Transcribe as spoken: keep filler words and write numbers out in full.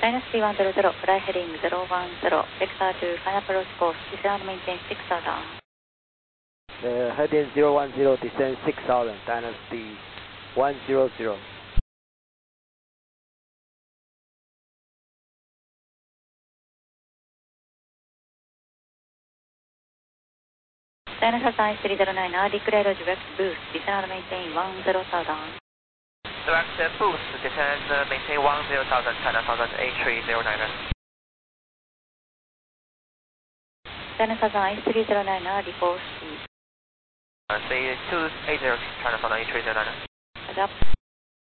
Sinus three one zero zero, fly heading zero one zero, vector to final approach course, descend maintain six thousand. Uh, heading zero one zero, descend six thousand, Dynasty one zero zero. Sinus Alpine three zero nine, declared direct boost, descend maintain one zero thousand. Direct boost, descend maintain one zero thousand, China Southern A three zero nine. Sinus Alpine three zero nine, report speed. C two eight zero, China Southern A three zero nine. Heads up.